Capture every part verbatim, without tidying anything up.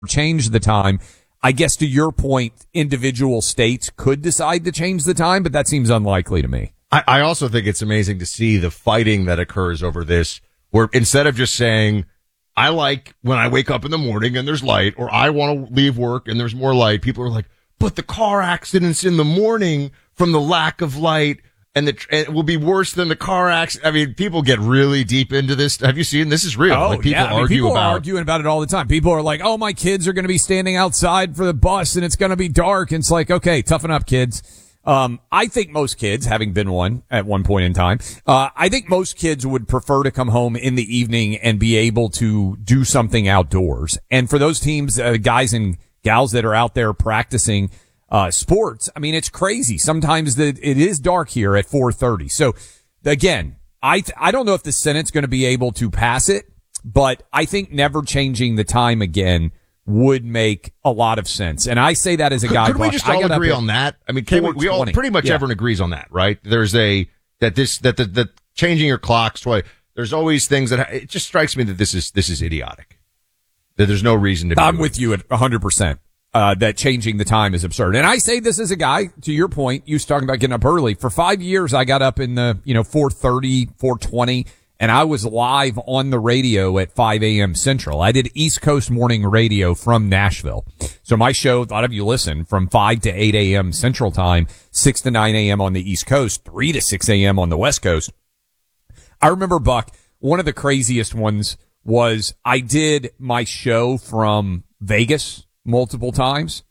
change the time. I guess to your point, individual states could decide to change the time, but that seems unlikely to me. I, I also think it's amazing to see the fighting that occurs over this, where instead of just saying, I like when I wake up in the morning and there's light, or I want to leave work and there's more light, people are like, but the car accidents in the morning from the lack of light and the, and it will be worse than the car accident. I mean, people get really deep into this. Have you seen? This is real. Oh, like people yeah. I mean, argue people about are arguing about it all the time. People are like, oh, my kids are going to be standing outside for the bus and it's going to be dark. And it's like, okay, toughen up, kids. Um, I think most kids, having been one at one point in time, uh, I think most kids would prefer to come home in the evening and be able to do something outdoors. And for those teams, uh, guys and gals that are out there practicing, uh, sports, I mean, it's crazy. Sometimes the, it is dark here at four thirty. So again, I, th- I don't know if the Senate's going to be able to pass it, but I think never changing the time again would make a lot of sense. And I say that as a guy. Could, could we just all agree on that? I mean, can we, we all pretty much yeah. everyone agrees on that, right? There's a, that this, that the, the changing your clocks twice, there's always things that, it just strikes me that this is, this is idiotic. That there's no reason to be. I'm with you at one hundred percent. Uh, that changing the time is absurd. And I say this as a guy, to your point, you was talking about getting up early. For five years, I got up in the, you know, four thirty, four twenty. And I was live on the radio at five a.m. Central. I did East Coast morning radio from Nashville. So my show, a lot of you listen, from five to eight a.m. Central time, six to nine a.m. on the East Coast, three to six a.m. on the West Coast. I remember, Buck, one of the craziest ones was I did my show from Vegas multiple times.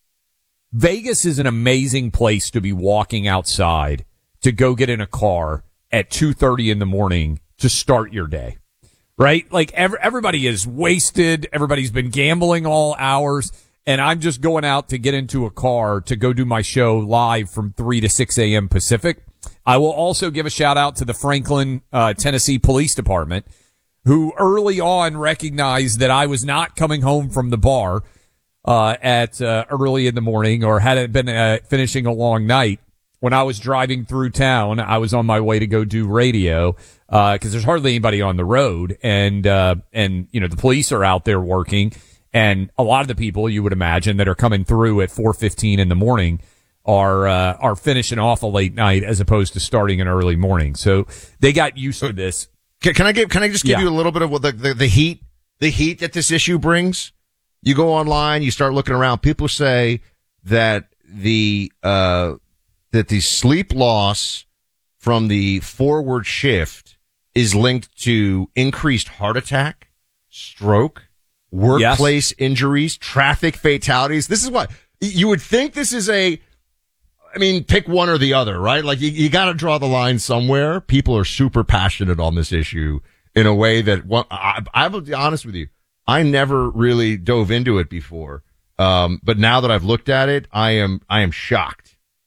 Vegas is an amazing place to be walking outside to go get in a car at two thirty in the morning to start your day, right? Like every, everybody is wasted. Everybody's been gambling all hours. And I'm just going out to get into a car to go do my show live from three to six a.m. Pacific. I will also give a shout out to the Franklin, uh, Tennessee Police Department, who early on recognized that I was not coming home from the bar, uh, at, uh, early in the morning or had it been, uh, finishing a long night. When I was driving through town, I was on my way to go do radio, uh, cause there's hardly anybody on the road. And, uh, and, you know, the police are out there working. And a lot of the people you would imagine that are coming through at four fifteen in the morning are, uh, are finishing off a late night as opposed to starting an early morning. So they got used to this. Can, can I give, can I just give yeah. you a little bit of what the, the, the heat, the heat that this issue brings? You go online, you start looking around. People say that the, uh, that the sleep loss from the forward shift is linked to increased heart attack, stroke, workplace yes. injuries, traffic fatalities. This is what you would think this is a, I mean, pick one or the other, right? Like you, you got to draw the line somewhere. People are super passionate on this issue in a way that well, I, I will be honest with you. I never really dove into it before. Um, but now that I've looked at it, I am, I am shocked.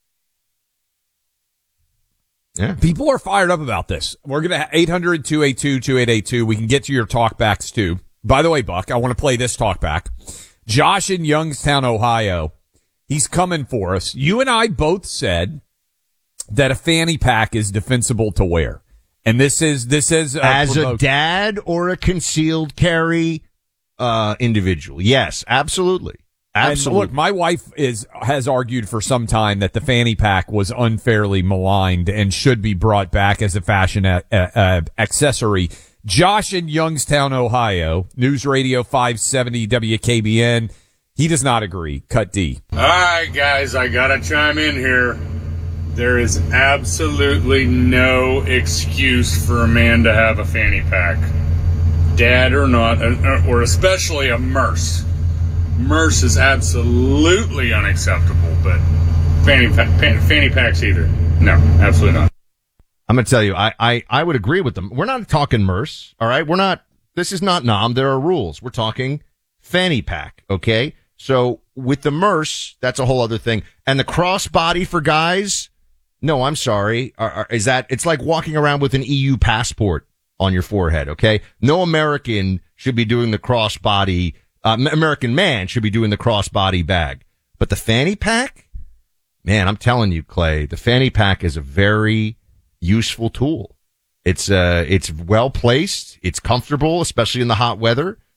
Yeah. People are fired up about this. We're going to eight hundred, two eight two, two eight eight two. We can get to your talkbacks too. By the way, Buck, I want to play this talkback. Josh in Youngstown, Ohio. He's coming for us. You and I both said that a fanny pack is defensible to wear. And this is, this is, uh, as provoked. a dad or a concealed carry, uh, individual. Yes, absolutely. Absolutely. And look, my wife is has argued for some time that the fanny pack was unfairly maligned and should be brought back as a fashion a, a, a accessory. Josh in Youngstown, Ohio, News Radio five seventy W K B N. He does not agree. Cut D. All right, guys, I gotta chime in here. There is absolutely no excuse for a man to have a fanny pack, dad or not, or especially a Merce. Merce is absolutely unacceptable, but fanny, pa- fanny packs either. No, absolutely not. I'm going to tell you, I, I, I would agree with them. We're not talking Merce, all right? We're not, this is not Nam. There are rules. We're talking fanny pack, okay? So with the Merce, that's a whole other thing. And the crossbody for guys, no, I'm sorry. Are, are, is that, it's like walking around with an E U passport on your forehead, okay? No American should be doing the crossbody. Uh, American man should be doing the crossbody bag. But the fanny pack? Man, I'm telling you, Clay, the fanny pack is a very useful tool. It's, uh, it's well placed. It's comfortable, especially in the hot weather.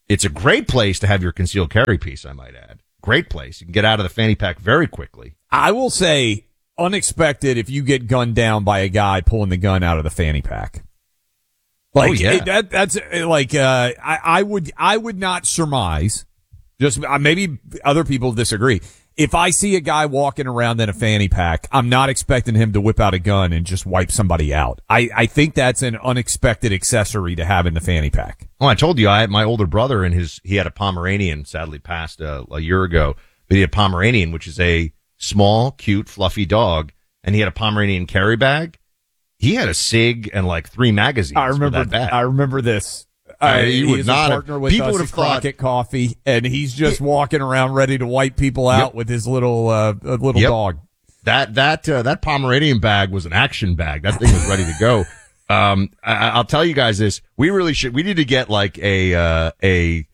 It's a great place to have your concealed carry piece, I might add. Great place. You can get out of the fanny pack very quickly. I will say, unexpected if you get gunned down by a guy pulling the gun out of the fanny pack. Like, oh, yeah. it, that, that's like, uh, I, I would, I would not surmise, just uh, maybe other people disagree. If I see a guy walking around in a fanny pack, I'm not expecting him to whip out a gun and just wipe somebody out. I, I think that's an unexpected accessory to have in the fanny pack. Oh, I told you, I had my older brother and his, he had a Pomeranian, sadly passed uh, a year ago, but he had a Pomeranian, which is a small, cute, fluffy dog, and he had a Pomeranian carry bag. He had a cig and like three magazines. I remember that bag. I remember this. Uh, Uh, you would he's not a have- partner with people us would at have thought- Crockett Coffee, and he's just walking around ready to wipe people out Yep. with his little uh, little Yep. dog. That that uh, that Pomeranian bag was an action bag. That thing was ready to go. Um, I, I'll tell you guys this: we really should. We need to get like a uh, a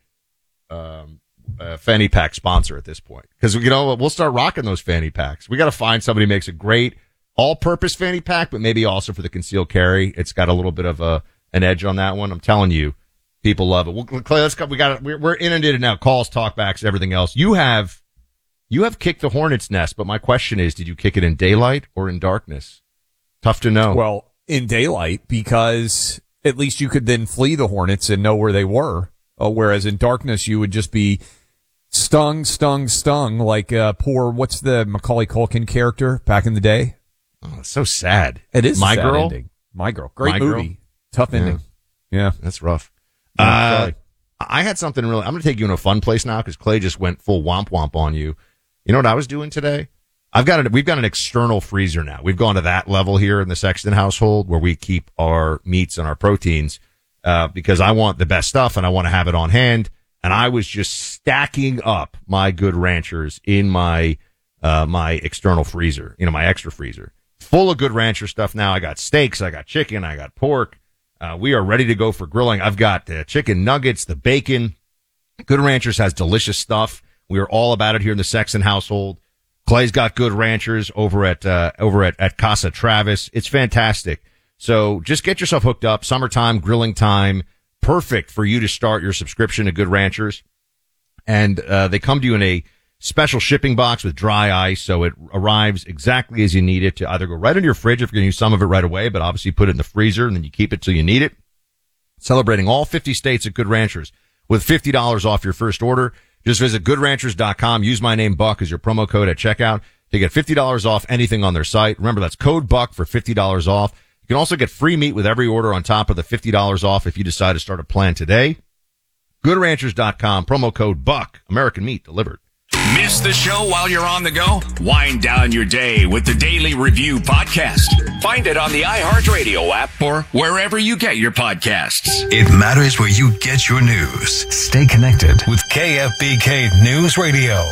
um a fanny pack sponsor at this point, because you know we'll start rocking those fanny packs. We got to find somebody who makes a great all-purpose fanny pack, but maybe also for the concealed carry. It's got a little bit of a an edge on that one. I'm telling you, people love it. Well, Clay, let's go. We got we're, we're inundated now. Calls, talkbacks, everything else. You have. You have kicked the hornet's nest, but my question is, did you kick it in daylight or in darkness? Tough to know. Well, in daylight, because at least you could then flee the hornets and know where they were. Uh, whereas in darkness, you would just be stung, stung, stung like uh, poor, what's the Macaulay Culkin character back in the day? Oh, it's so sad. It is My a sad Girl? ending. My Girl. Great My movie. Girl? Tough ending. Yeah. That's rough. Yeah, Uh, sorry. I had something really, I'm going to take you in a fun place now because Clay just went full womp womp on you. You know what I was doing today? I've got a, we've got an external freezer now. We've gone to that level here in the Sexton household where we keep our meats and our proteins, uh, because I want the best stuff and I want to have it on hand. And I was just stacking up my Good Ranchers in my, uh, my external freezer, you know, my extra freezer full of Good Rancher stuff. Now I got steaks, I got chicken, I got pork. Uh, we are ready to go for grilling. I've got the chicken nuggets, the bacon. Good Ranchers has delicious stuff. We are all about it here in the Sexton household. Clay's got Good Ranchers over at, uh, over at, at Casa Travis. It's fantastic. So just get yourself hooked up. Summertime, grilling time. Perfect for you to start your subscription to Good Ranchers. And, uh, they come to you in a special shipping box with dry ice. So it arrives exactly as you need it to either go right into your fridge if you're going to use some of it right away, but obviously put it in the freezer and then you keep it till you need it. Celebrating all fifty states at Good Ranchers with fifty dollars off your first order. Just visit good ranchers dot com. Use my name, Buck, as your promo code at checkout to get fifty dollars off anything on their site. Remember, that's code Buck for fifty dollars off. You can also get free meat with every order on top of the fifty dollars off if you decide to start a plan today. good ranchers dot com, promo code Buck. American meat delivered. Miss the show while you're on the go? Wind down your day with the Daily Review podcast. Find it on the iHeartRadio app or wherever you get your podcasts. It matters where you get your news. Stay connected with K F B K News Radio.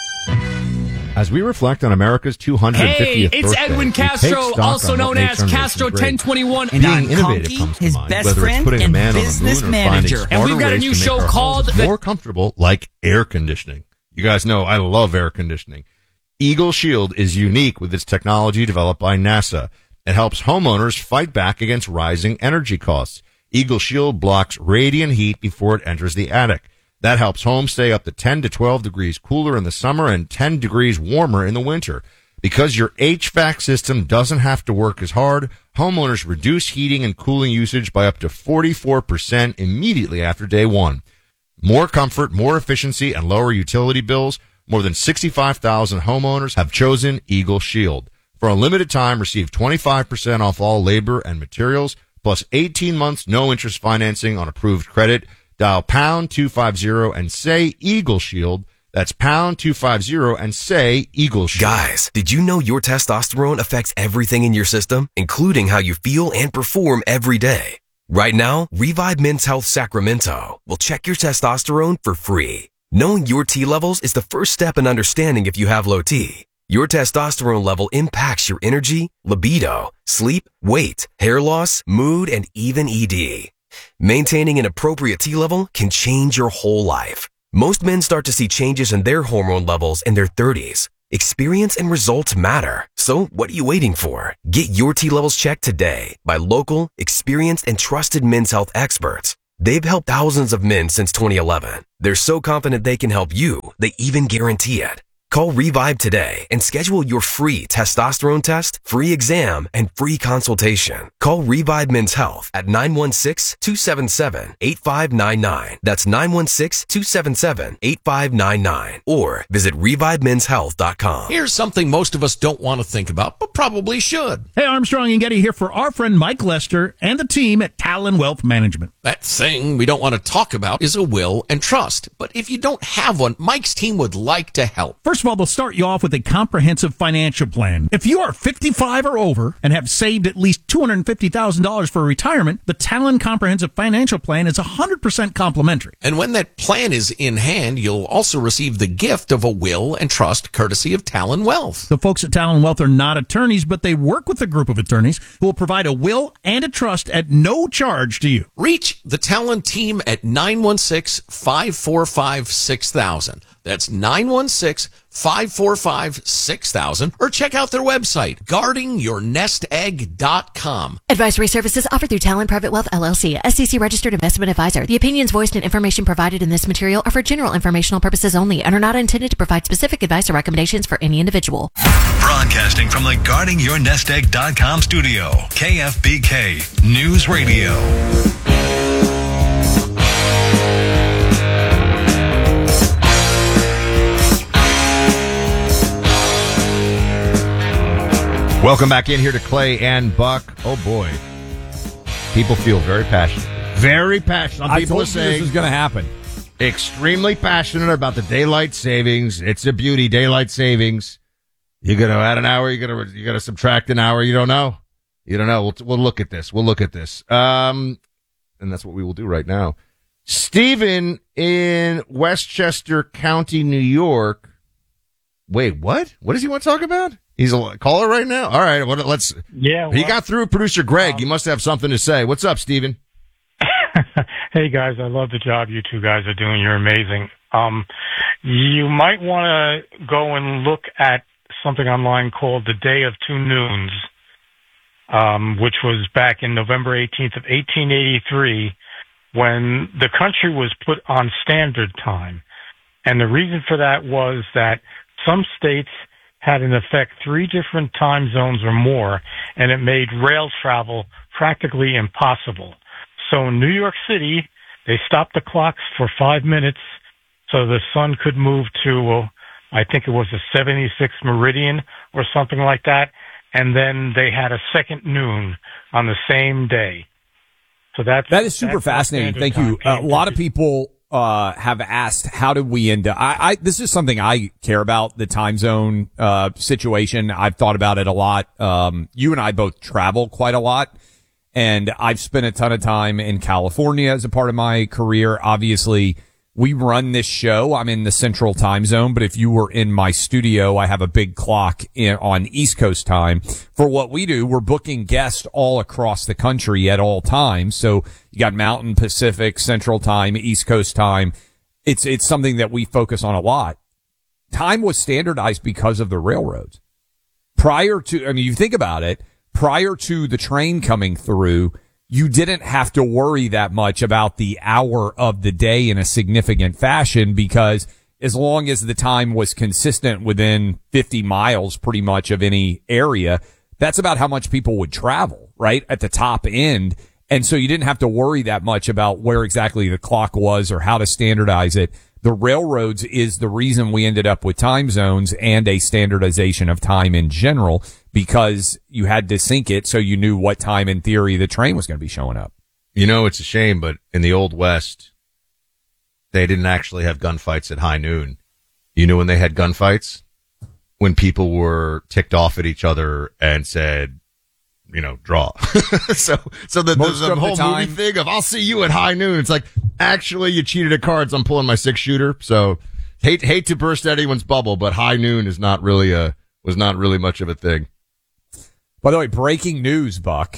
As we reflect on America's two hundred fiftieth Hey, it's birthday, Edwin we take Castro, stock also on what known makes as our nation Castro great. ten twenty-one. Being Don innovative Conkey, comes to his mind, best whether it's friend putting a and man on the moon business or manager. finding And we've smarter got a ways new to make show our called homes the- more comfortable, like air conditioning. You guys know I love air conditioning. Eagle Shield is unique with its technology developed by NASA. It helps homeowners fight back against rising energy costs. Eagle Shield blocks radiant heat before it enters the attic. That helps homes stay up to ten to twelve degrees cooler in the summer and ten degrees warmer in the winter. Because your H V A C system doesn't have to work as hard, homeowners reduce heating and cooling usage by up to forty-four percent immediately after day one. More comfort, more efficiency, and lower utility bills. More than sixty-five thousand homeowners have chosen Eagle Shield. For a limited time, receive twenty-five percent off all labor and materials, plus eighteen months no interest financing on approved credit. Dial pound two fifty and say Eagle Shield. That's pound two fifty and say Eagle Shield. Guys, did you know your testosterone affects everything in your system, including how you feel and perform every day? Right now, Revive Men's Health Sacramento will check your testosterone for free. Knowing your T levels is the first step in understanding if you have low T. Your testosterone level impacts your energy, libido, sleep, weight, hair loss, mood, and even E D. Maintaining an appropriate T level can change your whole life. Most men start to see changes in their hormone levels in their thirties. Experience and results matter. So what are you waiting for? Get your T levels checked today by local, experienced, and trusted men's health experts. They've helped thousands of men since twenty eleven. They're so confident they can help you, they even guarantee it. Call Revive today and schedule your free testosterone test, free exam, and free consultation. Call Revive Men's Health at nine one six, two seven seven, eight five nine nine. That's nine one six, two seven seven, eight five nine nine. Or visit revive men's health dot com. Here's something most of us don't want to think about, but probably should. Hey, Armstrong and Getty here for our friend Mike Lester and the team at Talon Wealth Management. That thing we don't want to talk about is a will and trust. But if you don't have one, Mike's team would like to help. First of all, they'll start you off with a comprehensive financial plan. If you are fifty-five or over and have saved at least two hundred fifty thousand dollars for retirement, the Talon Comprehensive Financial Plan is one hundred percent complimentary. And when that plan is in hand, you'll also receive the gift of a will and trust courtesy of Talon Wealth. The folks at Talon Wealth are not attorneys, but they work with a group of attorneys who will provide a will and a trust at no charge to you. Reach the Talon team at nine one six, five four five, six thousand. That's nine one six, five four five, six thousand. Or check out their website, guarding your nest egg dot com. Advisory services offered through Talon Private Wealth, L L C, S E C registered investment advisor. The opinions voiced and information provided in this material are for general informational purposes only and are not intended to provide specific advice or recommendations for any individual. Broadcasting from the guarding your nest egg dot com studio, K F B K News Radio. Welcome back in here to Clay and Buck. Oh boy, people feel very passionate, very passionate. Some I people told are you saying this is going to happen. Extremely passionate about the daylight savings. It's a beauty, daylight savings. You're going to add an hour. You're going to you're going to subtract an hour. You don't know. You don't know. We'll we'll look at this. We'll look at this. Um, and that's what we will do right now. Stephen in Westchester County, New York. Wait, what? What does he want to talk about? He's a caller right now? All right, what, let's... Yeah. Well, he got through producer Greg. Um, he must have something to say. What's up, Steven? Hey, guys, I love the job you two guys are doing. You're amazing. Um, you might want to go and look at something online called the Day of Two Noons, um, which was back in November eighteenth of eighteen eighty-three when the country was put on standard time. And the reason for that was that some states had in effect three different time zones or more, and it made rail travel practically impossible. So in New York City, they stopped the clocks for five minutes so the sun could move to, uh, I think it was the seventy-sixth meridian or something like that, and then they had a second noon on the same day. So that's that is super fascinating. Thank you. Uh, a lot of people uh have asked, how did we end up, I, I, this is something I care about, the time zone, uh, situation. I've thought about it a lot. Um, you and I both travel quite a lot, and I've spent a ton of time in California as a part of my career. Obviously, we run this show. I'm in the central time zone, but if you were in my studio, I have a big clock in, on East Coast time. For what we do, we're booking guests all across the country at all times. So you got Mountain, Pacific, Central Time, East Coast time. It's, it's something that we focus on a lot. Time was standardized because of the railroads. Prior to, I mean, you think about it, prior to the train coming through, you didn't have to worry that much about the hour of the day in a significant fashion, because as long as the time was consistent within fifty miles pretty much of any area, that's about how much people would travel, right? At the top end. And so you didn't have to worry that much about where exactly the clock was or how to standardize it. The railroads is the reason we ended up with time zones and a standardization of time in general, because you had to sync it so you knew what time in theory the train was going to be showing up. You know, it's a shame, but in the Old West, they didn't actually have gunfights at high noon. You know when they had gunfights? When people were ticked off at each other and said, you know, draw. so, so the, the, the whole the movie thing of, I'll see you at high noon. It's like, actually, you cheated at cards. I'm pulling my six shooter. So hate, hate to burst anyone's bubble, but high noon is not really a, was not really much of a thing. By the way, breaking news, Buck.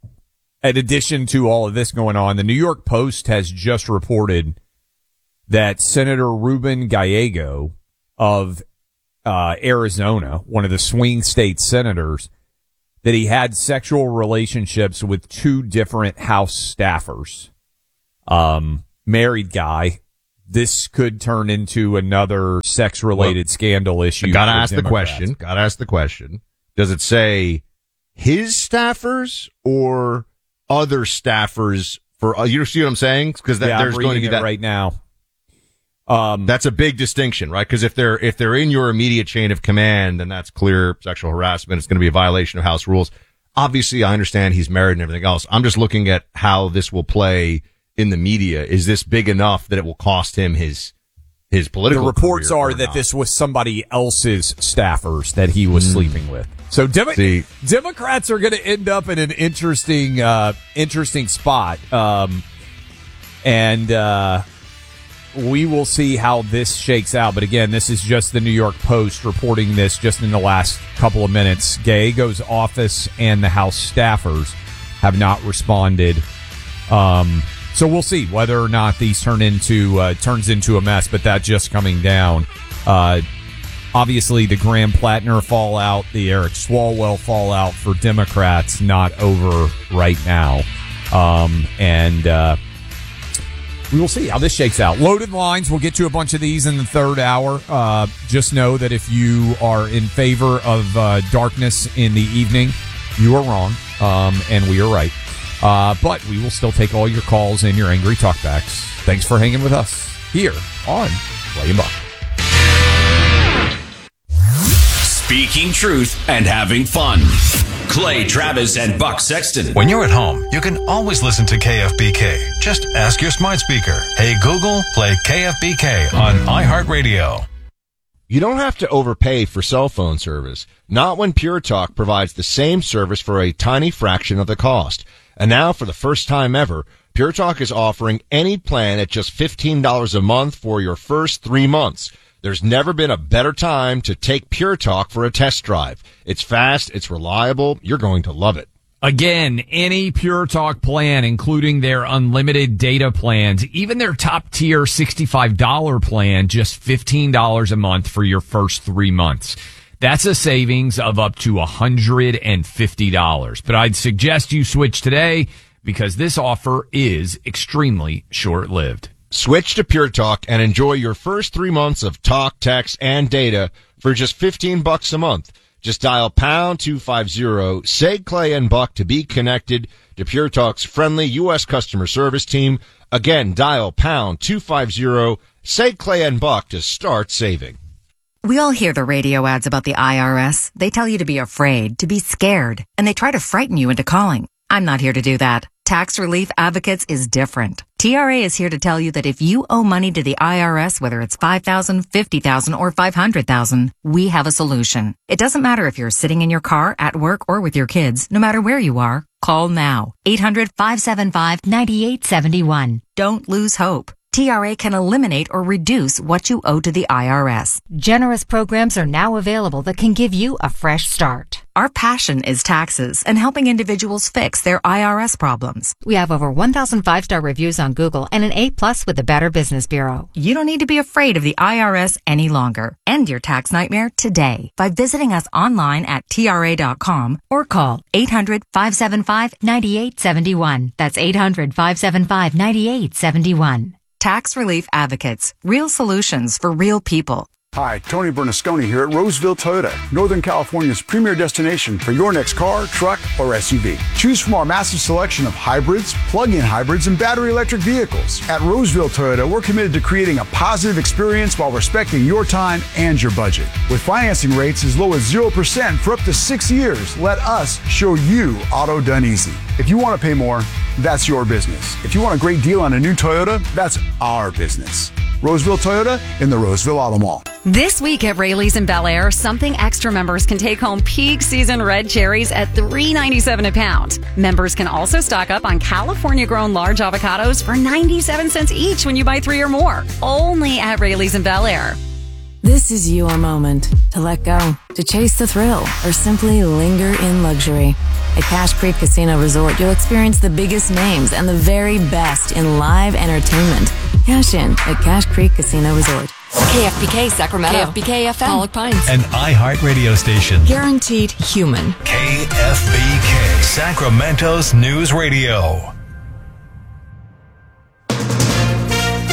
In addition to all of this going on, the New York Post has just reported that Senator Ruben Gallego of uh, Arizona, one of the swing state senators, that he had sexual relationships with two different House staffers. um, married guy. This could turn into another sex-related well, scandal issue. I gotta ask Democrats. the question. Gotta ask the question. Does it say his staffers or other staffers? For uh, you see what I'm saying? Because yeah, there's I'm going to be it that right now. Um, that's a big distinction, right? Because if they're if they're in your immediate chain of command, then that's clear sexual harassment. It's going to be a violation of House rules. Obviously, I understand he's married and everything else. I'm just looking at how this will play in the media. Is this big enough that it will cost him his his political? The reports career are that not? this was somebody else's staffers that he was mm. sleeping with. So Demo- See, Democrats are going to end up in an interesting uh, interesting spot, um, and uh, we will see how this shakes out. But again, this is just the New York Post reporting this just in the last couple of minutes. Gallego's office and the House staffers have not responded. Um, So we'll see whether or not these turn into uh, turns into a mess. But that just coming down. Uh, obviously, the Graham Plattner fallout, the Eric Swalwell fallout for Democrats, not over right now. Um, and uh, we will see how this shakes out. Loaded lines. We'll get to a bunch of these in the third hour. Uh, just know that if you are in favor of uh, darkness in the evening, you are wrong, um, and we are right. Uh, but we will still take all your calls and your angry talkbacks. Thanks for hanging with us here on Clay and Buck. Speaking truth and having fun. Clay Travis and Buck Sexton. When you're at home, you can always listen to K F B K. Just ask your smart speaker, "Hey Google, play K F B K on iHeartRadio." You don't have to overpay for cell phone service. Not when Pure Talk provides the same service for a tiny fraction of the cost. And now, for the first time ever, Pure Talk is offering any plan at just fifteen dollars a month for your first three months. There's never been a better time to take Pure Talk for a test drive. It's fast, it's reliable, you're going to love it. Again, any Pure Talk plan, including their unlimited data plans, even their top-tier sixty-five dollars plan, just fifteen dollars a month for your first three months. That's a savings of up to one hundred fifty dollars. But I'd suggest you switch today because this offer is extremely short-lived. Switch to Pure Talk and enjoy your first three months of talk, text, and data for just fifteen bucks a month. Just dial pound two fifty, say Clay and Buck to be connected to Pure Talk's friendly U S customer service team. Again, dial pound two fifty, say Clay and Buck to start saving. We all hear the radio ads about the I R S. They tell you to be afraid, to be scared, and they try to frighten you into calling. I'm not here to do that. Tax Relief Advocates is different. T R A is here to tell you that if you owe money to the I R S, whether it's five thousand dollars, fifty thousand dollars, or five hundred thousand dollars, we have a solution. It doesn't matter if you're sitting in your car, at work, or with your kids. No matter where you are, call now. eight hundred, five seven five, nine eight seven one. Don't lose hope. T R A can eliminate or reduce what you owe to the I R S. Generous programs are now available that can give you a fresh start. Our passion is taxes and helping individuals fix their I R S problems. We have over one thousand five-star reviews on Google and an A plus with the Better Business Bureau. You don't need to be afraid of the I R S any longer. End your tax nightmare today by visiting us online at T R A dot com or call eight hundred, five seven five, nine eight seven one. That's eight hundred, five seven five, nine eight seven one. Tax Relief Advocates. Real solutions for real people. Hi, Tony Bernasconi here at Roseville Toyota, Northern California's premier destination for your next car, truck, or S U V. Choose from our massive selection of hybrids, plug-in hybrids, and battery electric vehicles. At Roseville Toyota, we're committed to creating a positive experience while respecting your time and your budget. With financing rates as low as zero percent for up to six years, let us show you auto done easy. If you want to pay more, that's your business. If you want a great deal on a new Toyota, that's our business. Roseville Toyota in the Roseville Auto Mall. This week at Rayleigh's in Bel Air, Something Extra members can take home peak season red cherries at three ninety-seven a pound. Members can also stock up on California-grown large avocados for ninety-seven cents each when you buy three or more. Only at Rayleigh's in Bel Air. This is your moment to let go, to chase the thrill, or simply linger in luxury. At Cache Creek Casino Resort, you'll experience the biggest names and the very best in live entertainment. Cash in at Cache Creek Casino Resort. K F B K Sacramento. K F B K F M. Pollock Pines. An iHeart radio station. Guaranteed human. K F B K, Sacramento's news radio.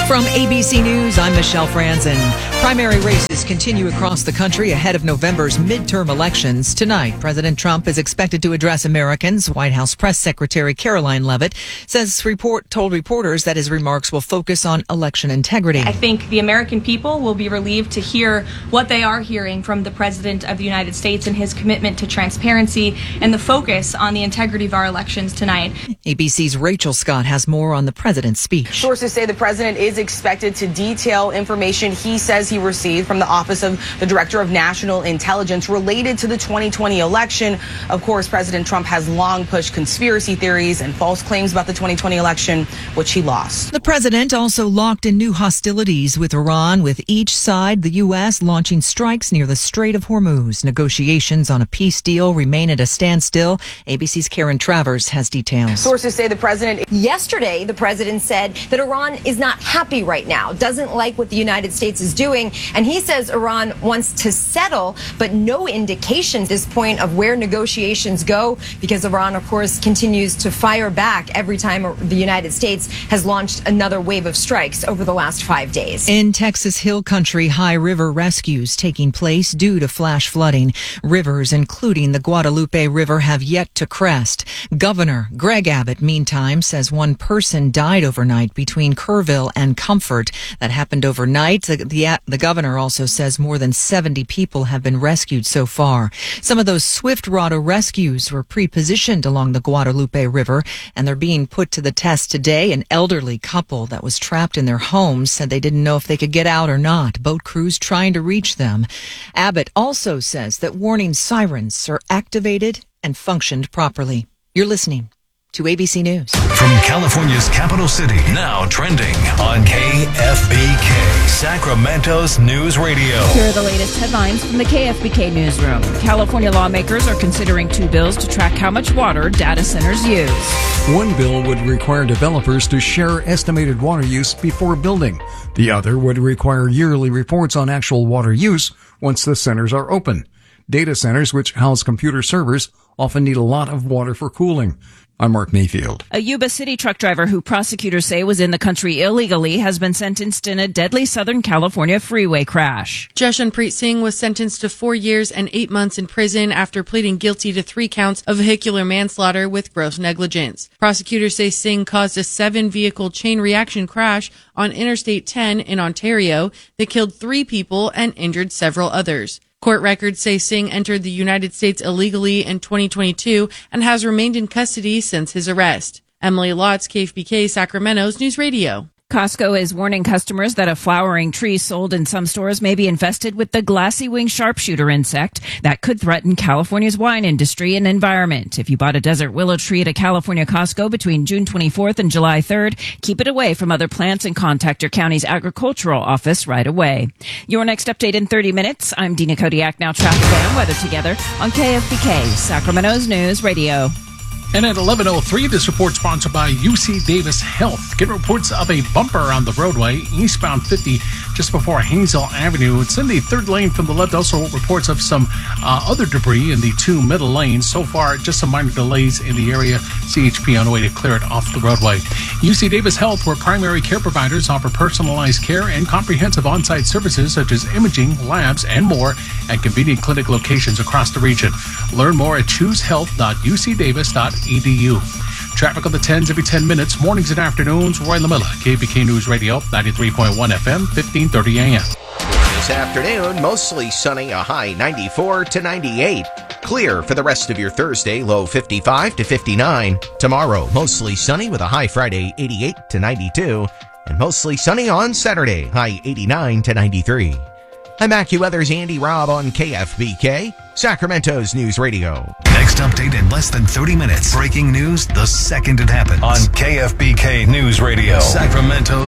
From A B C News, I'm Michelle Franzen. Primary races continue across the country ahead of November's midterm elections. Tonight, President Trump is expected to address Americans. White House Press Secretary Caroline Leavitt says report told reporters that his remarks will focus on election integrity. I think the American people will be relieved to hear what they are hearing from the President of the United States and his commitment to transparency and the focus on the integrity of our elections tonight. A B C's Rachel Scott has more on the president's speech. Sources say the president is expected to detail information he says he received from the Office of the Director of National Intelligence related to the twenty twenty election. Of course, President Trump has long pushed conspiracy theories and false claims about the twenty twenty election, which he lost. The president also locked in new hostilities with Iran, with each side, the U S, launching strikes near the Strait of Hormuz. Negotiations on a peace deal remain at a standstill. A B C's Karen Travers has details. Sources say the president... Yesterday, the president said that Iran is not happy right now, doesn't like what the United States is doing, and he says Iran wants to settle, but no indication at this point of where negotiations go, because Iran, of course, continues to fire back every time the United States has launched another wave of strikes over the last five days. In Texas Hill Country, high river rescues taking place due to flash flooding. Rivers, including the Guadalupe River, have yet to crest. Governor Greg Abbott, meantime, says one person died overnight between Kerrville and Comfort. That happened overnight. The, the, the governor also says more than seventy people have been rescued so far. Some of those Swift Rata rescues were pre-positioned along the Guadalupe River, and they're being put to the test today. An elderly couple that was trapped in their homes said they didn't know if they could get out or not. Boat crews trying to reach them. Abbott also says that warning sirens are activated and functioned properly. You're listening to A B C News. From California's capital city, now trending on K F B K, Sacramento's news radio. Here are the latest headlines from the K F B K newsroom. California lawmakers are considering two bills to track how much water data centers use. One bill would require developers to share estimated water use before building. The other would require yearly reports on actual water use once the centers are open. Data centers, which house computer servers, often need a lot of water for cooling. I'm Mark Mayfield. A Yuba City truck driver who prosecutors say was in the country illegally has been sentenced in a deadly Southern California freeway crash. Jashanpreet Singh was sentenced to four years and eight months in prison after pleading guilty to three counts of vehicular manslaughter with gross negligence. Prosecutors say Singh caused a seven-vehicle chain reaction crash on Interstate ten in Ontario that killed three people and injured several others. Court records say Singh entered the United States illegally in twenty twenty-two and has remained in custody since his arrest. Emily Lotz, K F B K, Sacramento's News Radio. Costco is warning customers that a flowering tree sold in some stores may be infested with the glassy wing sharpshooter insect that could threaten California's wine industry and environment. If you bought a desert willow tree at a California Costco between June twenty-fourth and July third, keep it away from other plants and contact your county's agricultural office right away. Your next update in thirty minutes. I'm Dina Kodiak. Now traffic and weather together on K F B K, Sacramento's News Radio. And at eleven oh three, this report sponsored by U C Davis Health. Get reports of a bumper on the roadway, eastbound fifty, just before Hazel Avenue. It's in the third lane from the left. Also reports of some uh, other debris in the two middle lanes. So far, just some minor delays in the area. C H P on the way to clear it off the roadway. U C Davis Health, where primary care providers offer personalized care and comprehensive on-site services such as imaging, labs, and more at convenient clinic locations across the region. Learn more at choose health dot u c davis dot e d u. Traffic on the tens every ten minutes, mornings and afternoons. Roy Lamilla, K B K News Radio, ninety-three point one F M, fifteen thirty A M. This afternoon, mostly sunny, a high ninety-four to ninety-eight. Clear for the rest of your Thursday, low fifty-five to fifty-nine. Tomorrow, mostly sunny with a high Friday, eighty-eight to ninety-two. And mostly sunny on Saturday, high eighty-nine to ninety-three. I'm AccuWeather's Andy Robb on K F B K, Sacramento's News Radio. Next update in less than thirty minutes. Breaking news the second it happens on K F B K News Radio, Sacramento.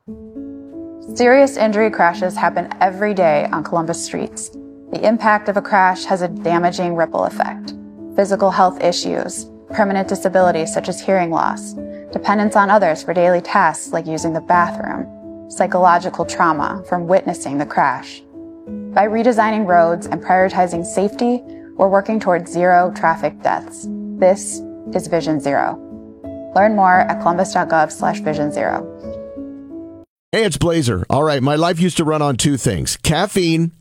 Serious injury crashes happen every day on Columbus streets. The impact of a crash has a damaging ripple effect. Physical health issues, permanent disabilities such as hearing loss, dependence on others for daily tasks like using the bathroom, psychological trauma from witnessing the crash. By redesigning roads and prioritizing safety, we're working towards zero traffic deaths. This is Vision Zero. Learn more at columbus dot gov slash vision zero. Hey, it's Blazer. All right, my life used to run on two things, caffeine